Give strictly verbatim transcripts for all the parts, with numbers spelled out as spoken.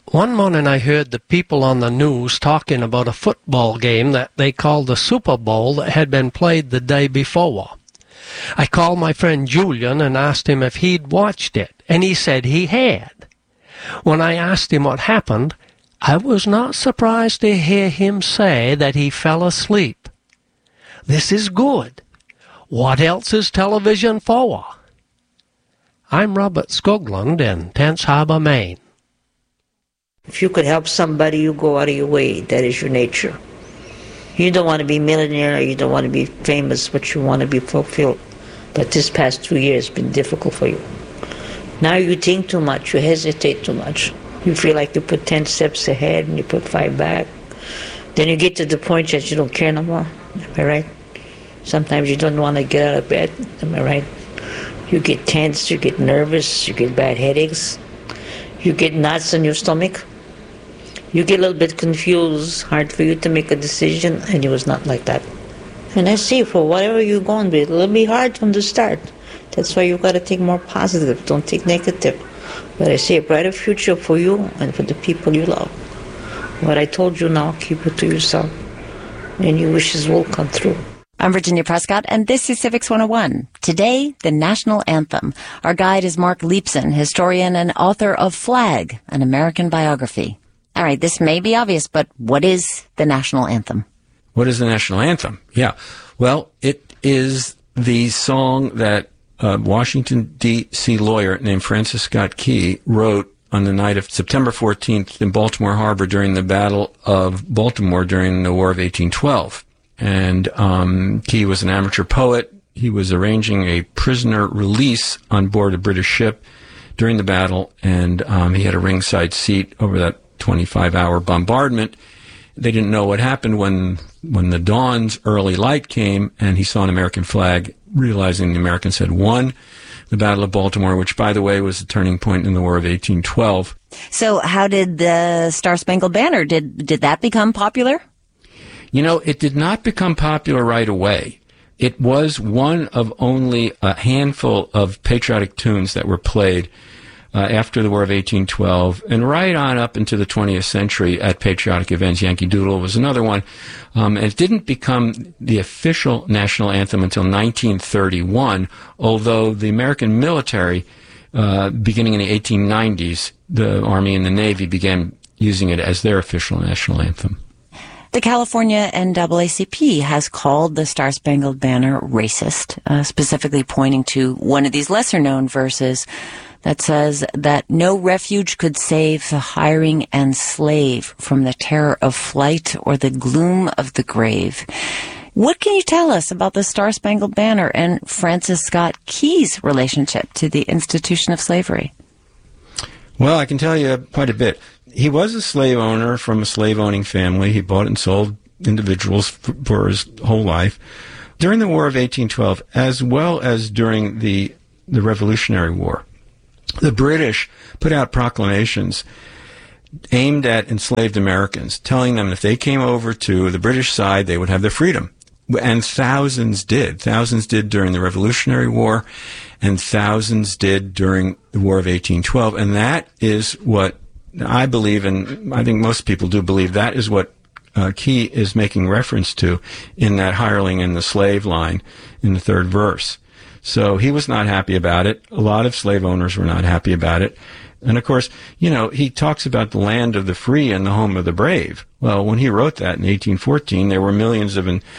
One morning I heard the people on the news talking about a football game that they called the Super Bowl that had been played the day before. I called my friend Julian and asked him if he'd watched it, and he said he had. When I asked him what happened, I was not surprised to hear him say that he fell asleep. This is good. What else is television for? I'm Robert Skoglund in Tenns Harbor, Maine. If you could help somebody, you go out of your way. That is your nature. You don't want to be a millionaire, you don't want to be famous, but you want to be fulfilled. But this past two years has been difficult for you. Now you think too much, you hesitate too much. You feel like you put ten steps ahead and you put five back. Then you get to the point that you don't care no more. Am I right? Sometimes you don't want to get out of bed. Am I right? You get tense, you get nervous, you get bad headaches. You get knots in your stomach. You get a little bit confused, hard for you to make a decision, and it was not like that. And I see, for whatever you're going with, it'll be hard from the start. That's why you got to think more positive, don't think negative. But I see a brighter future for you and for the people you love. What I told you now, keep it to yourself, and your wishes will come true. I'm Virginia Prescott, and this is Civics one oh one. Today, the National Anthem. Our guide is Mark Leepson, historian and author of Flag, an American biography. All right, this may be obvious, but what is the National Anthem? What is the National Anthem? Yeah. Well, it is the song that a Washington, D C lawyer named Francis Scott Key wrote on the night of September fourteenth in Baltimore Harbor during the Battle of Baltimore during the War of eighteen twelve. And um, Key was an amateur poet. He was arranging a prisoner release on board a British ship during the battle, and um, he had a ringside seat over that twenty-five hour bombardment. They didn't know what happened when when the dawn's early light came, and he saw an American flag, realizing the Americans had won the Battle of Baltimore, which, by the way, was a turning point in the War of eighteen twelve. So how did the Star-Spangled Banner, did did that become popular? You know, it did not become popular right away. It was one of only a handful of patriotic tunes that were played uh, after the War of eighteen twelve, and right on up into the twentieth century at patriotic events. Yankee Doodle was another one. Um, and it didn't become the official national anthem until nineteen thirty-one, although the American military, uh, beginning in the eighteen nineties, the Army and the Navy began using it as their official national anthem. The California N double A C P has called the Star-Spangled Banner racist, uh, specifically pointing to one of these lesser-known verses that says that no refuge could save the hiring and slave from the terror of flight or the gloom of the grave. What can you tell us about the Star-Spangled Banner and Francis Scott Key's relationship to the institution of slavery? Well, I can tell you quite a bit. He was a slave owner from a slave-owning family. He bought and sold individuals for, for his whole life. During the War of eighteen twelve, as well as during the, the Revolutionary War, the British put out proclamations aimed at enslaved Americans, telling them if they came over to the British side, they would have their freedom. And thousands did. Thousands did during the Revolutionary War, and thousands did during the War of eighteen twelve. And that is what I believe, and I think most people do believe, that is what uh, Key is making reference to in that hireling and the slave line in the third verse. So he was not happy about it. A lot of slave owners were not happy about it. And of course, you know, he talks about the land of the free and the home of the brave. Well, when he wrote that in eighteen fourteen, there were millions of an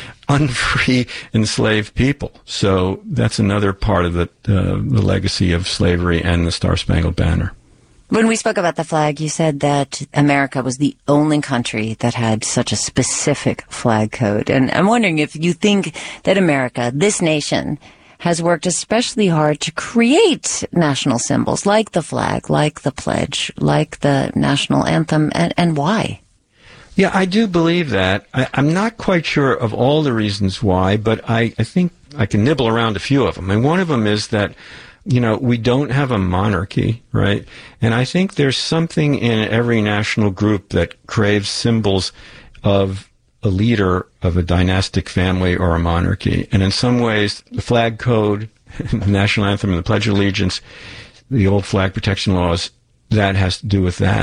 unfree enslaved people. So that's another part of the, uh, the legacy of slavery and the Star-Spangled Banner. When we spoke about the flag, you said that America was the only country that had such a specific flag code. And I'm wondering if you think that America, this nation, has worked especially hard to create national symbols like the flag, like the pledge, like the national anthem, and, and why? Yeah, I do believe that. I, I'm not quite sure of all the reasons why, but I, I think I can nibble around a few of them. And one of them is that, you know, we don't have a monarchy, right? And I think there's something in every national group that craves symbols of a leader of a dynastic family or a monarchy. And in some ways, the flag code, the national anthem, and the Pledge of Allegiance, the old flag protection laws, that has to do with that.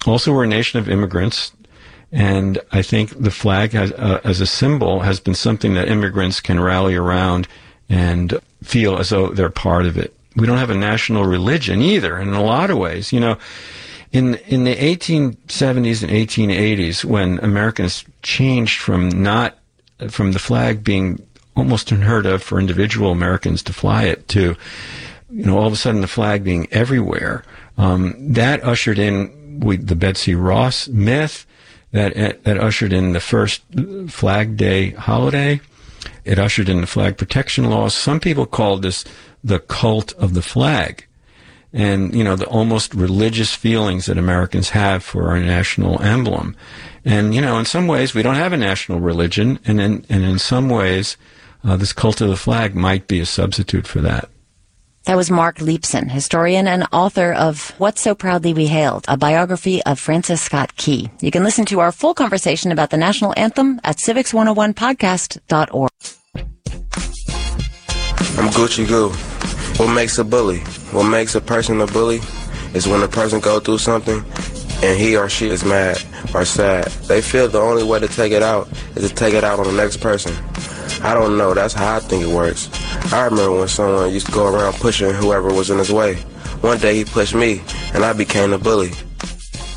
Also, we're a nation of immigrants, and I think the flag has, uh, as a symbol has been something that immigrants can rally around and feel as though they're part of it. We don't have a national religion either, in a lot of ways. You know, in in the eighteen seventies and eighteen eighties, when Americans changed from not from the flag being almost unheard of for individual Americans to fly it to, you know, all of a sudden the flag being everywhere, um, that ushered in we, the Betsy Ross myth, that that ushered in the first Flag Day holiday. It ushered in the flag protection laws. Some people called this the cult of the flag. And, you know, the almost religious feelings that Americans have for our national emblem. And, you know, in some ways we don't have a national religion, and in, and in some ways uh, this cult of the flag might be a substitute for that. That was Mark Leepson, historian and author of What So Proudly We Hailed, a biography of Francis Scott Key. You can listen to our full conversation about the national anthem at civics one oh one podcast dot org. I'm Gucci Goo. What makes a bully? What makes a person a bully is when a person goes through something and he or she is mad or sad. They feel the only way to take it out is to take it out on the next person. I don't know. That's how I think it works. I remember when someone used to go around pushing whoever was in his way. One day he pushed me, and I became a bully.